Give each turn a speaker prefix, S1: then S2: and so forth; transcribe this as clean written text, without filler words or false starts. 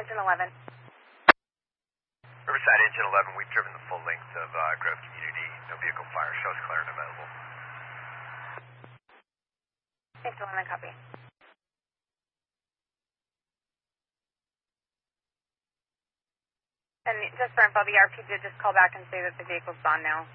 S1: Engine 11.
S2: Riverside Engine 11, we've driven the full length of Grove Community. No vehicle fire. Shows clear and available.
S1: Engine 11, copy. And just for info, the RP did just call back and say that the vehicle's gone now.